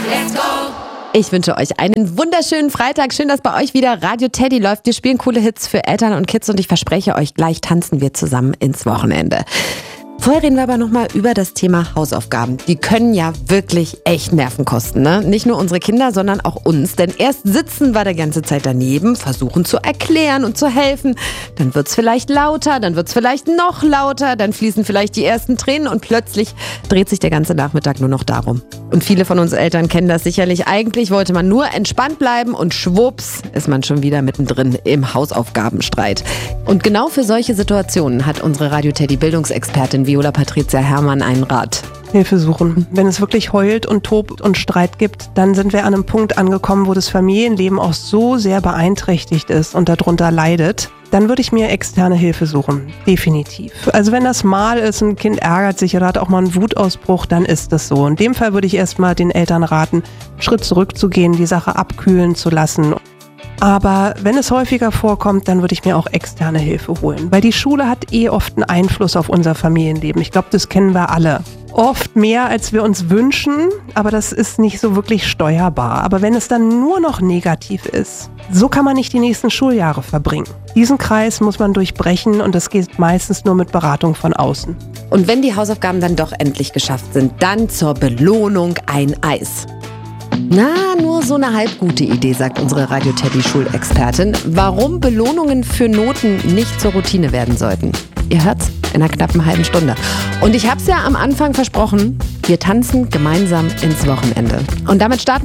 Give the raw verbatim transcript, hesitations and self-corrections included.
Let's go! Ich wünsche euch einen wunderschönen Freitag. Schön, dass bei euch wieder Radio Teddy läuft. Wir spielen coole Hits für Eltern und Kids und ich verspreche euch, gleich tanzen wir zusammen ins Wochenende. Vorher reden wir aber nochmal über das Thema Hausaufgaben. Die können ja wirklich echt Nerven kosten, ne? Nicht nur unsere Kinder, sondern auch uns. Denn erst sitzen wir die ganze Zeit daneben, versuchen zu erklären und zu helfen. Dann wird's vielleicht lauter, dann wird's vielleicht noch lauter, dann fließen vielleicht die ersten Tränen und plötzlich dreht sich der ganze Nachmittag nur noch darum. Und viele von uns Eltern kennen das sicherlich. Eigentlich wollte man nur entspannt bleiben und schwupps ist man schon wieder mittendrin im Hausaufgabenstreit. Und genau für solche Situationen hat unsere Radio Teddy Bildungsexpertin Viola Patricia Herrmann einen Rat. Hilfe suchen. Wenn es wirklich heult und tobt und Streit gibt, dann sind wir an einem Punkt angekommen, wo das Familienleben auch so sehr beeinträchtigt ist und darunter leidet. Dann würde ich mir externe Hilfe suchen. Definitiv. Also wenn das mal ist, ein Kind ärgert sich oder hat auch mal einen Wutausbruch, dann ist das so. In dem Fall würde ich erstmal den Eltern raten, einen Schritt zurückzugehen, die Sache abkühlen zu lassen. Aber wenn es häufiger vorkommt, dann würde ich mir auch externe Hilfe holen. Weil die Schule hat eh oft einen Einfluss auf unser Familienleben. Ich glaube, das kennen wir alle. Oft mehr, als wir uns wünschen, aber das ist nicht so wirklich steuerbar. Aber wenn es dann nur noch negativ ist, so kann man nicht die nächsten Schuljahre verbringen. Diesen Kreis muss man durchbrechen und das geht meistens nur mit Beratung von außen. Und wenn die Hausaufgaben dann doch endlich geschafft sind, dann zur Belohnung ein Eis. Na, nur so eine halb gute Idee, sagt unsere Radio Teddy Schulexpertin. Warum Belohnungen für Noten nicht zur Routine werden sollten. Ihr hört's in einer knappen halben Stunde. Und ich hab's ja am Anfang versprochen, wir tanzen gemeinsam ins Wochenende. Und damit starten